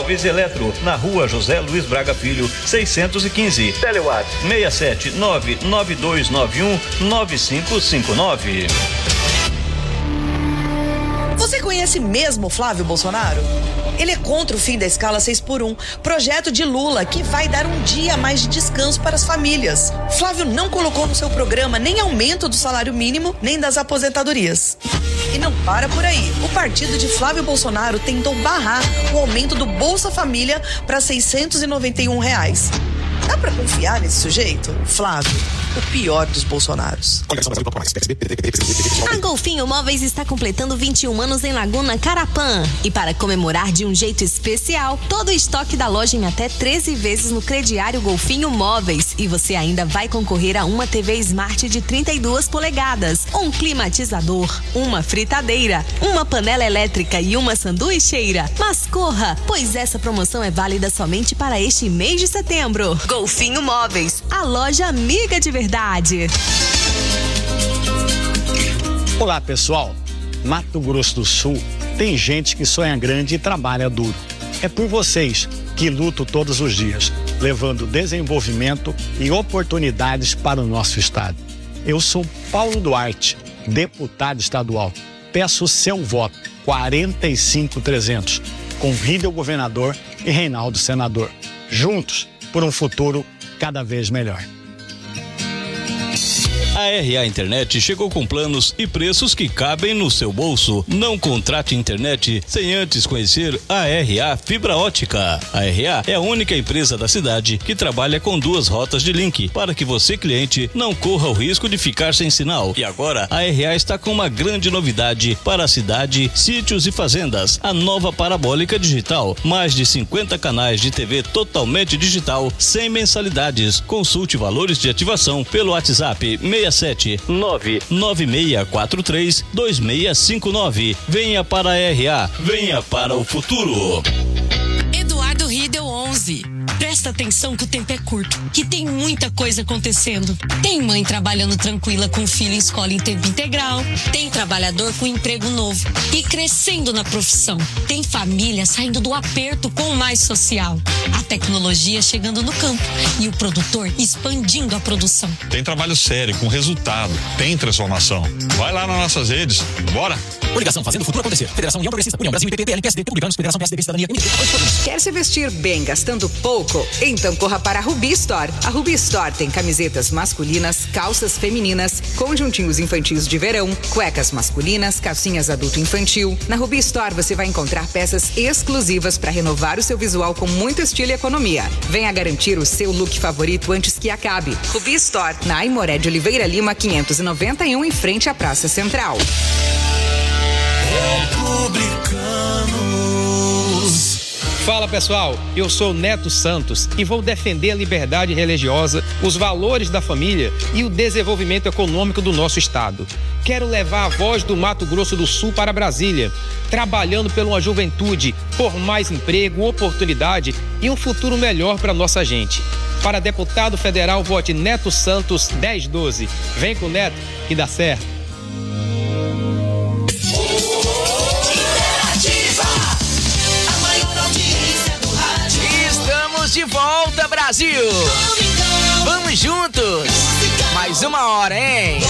Móveis e Eletro, na Rua José Luiz Braga Filho, 615. Telewatch 67992919559. Você conhece mesmo Flávio Bolsonaro? Ele é contra o fim da escala 6x1, projeto de Lula que vai dar um dia a mais de descanso para as famílias. Flávio não colocou no seu programa nem aumento do salário mínimo, nem das aposentadorias. E não para por aí. O partido de Flávio Bolsonaro tentou barrar o aumento do Bolsa Família para R$691. Dá pra confiar nesse sujeito? Flávio, o pior dos Bolsonaros. A Golfinho Móveis está completando 21 anos em Laguna Carapã. E para comemorar de um jeito especial, todo o estoque da loja em até 13 vezes no crediário Golfinho Móveis. E você ainda vai concorrer a uma TV Smart de 32 polegadas, um climatizador, uma fritadeira, uma panela elétrica e uma sanduicheira. Mas corra, pois essa promoção é válida somente para este mês de setembro. Golfinho Móveis, a loja amiga de verdade. Olá, pessoal. Mato Grosso do Sul tem gente que sonha grande e trabalha duro. É por vocês que luto todos os dias, levando desenvolvimento e oportunidades para o nosso estado. Eu sou Paulo Duarte, deputado estadual. Peço seu voto, 45300, com Rídel governador e Reinaldo senador. Juntos por um futuro cada vez melhor. A RA Internet chegou com planos e preços que cabem no seu bolso. Não contrate internet sem antes conhecer a RA Fibra Ótica. A RA é a única empresa da cidade que trabalha com 2 rotas de link para que você, cliente, não corra o risco de ficar sem sinal. E agora, a RA está com uma grande novidade para a cidade, sítios e fazendas. A nova parabólica digital. Mais de 50 canais de TV totalmente digital, sem mensalidades. Consulte valores de ativação pelo WhatsApp 67996432659. Venha para a RA, venha para o futuro. Eduardo Rídel 11. Presta atenção que o tempo é curto, que tem muita coisa acontecendo. Tem mãe trabalhando tranquila com filho em escola em tempo integral. Tem trabalhador com emprego novo e crescendo na profissão. Tem família saindo do aperto com mais social. A tecnologia chegando no campo e o produtor expandindo a produção. Tem trabalho sério, com resultado. Tem transformação. Vai lá nas nossas redes. Bora! Coligação Fazendo o Futuro Acontecer. Federação União Progressista, União Brasil, IPP, PL, PSD, Republicanos, Federação PSDB, Cidadania, MDB. Quer se vestir bem gastando pouco? Então corra para a Rubi Store. A Rubi Store tem camisetas masculinas, calças femininas, conjuntinhos infantis de verão, cuecas masculinas, calcinhas adulto infantil. Na Rubi Store você vai encontrar peças exclusivas para renovar o seu visual com muito estilo e economia. Venha garantir o seu look favorito antes que acabe. Rubi Store, na Aimoré de Oliveira Lima, 591, em frente à Praça Central. Fala pessoal, eu sou Neto Santos e vou defender a liberdade religiosa, os valores da família e o desenvolvimento econômico do nosso estado. Quero levar a voz do Mato Grosso do Sul para Brasília, trabalhando por uma juventude, por mais emprego, oportunidade e um futuro melhor para nossa gente. Para deputado federal, vote Neto Santos 1012. Vem com o Neto que dá certo. De volta, Brasil! Vamos juntos! Mais uma hora, hein?